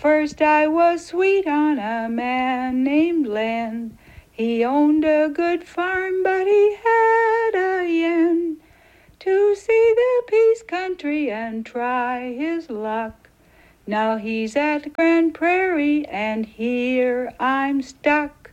first I was sweet on a man named Len. He owned a good farm, but he had a yen to see the Peace Country and try his luck. Now he's at Grand Prairie, and here I'm stuck.